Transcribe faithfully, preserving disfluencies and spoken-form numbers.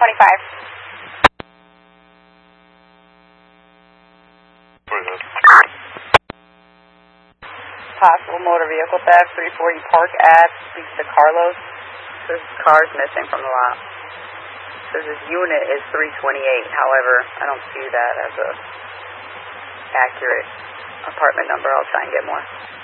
twenty-five. Possible motor vehicle theft, three forty Park Ave, speaks to Carlos. This car's missing from the lot. Says his unit is three twenty-eight. However, I don't see that as a accurate apartment number. I'll try and get more.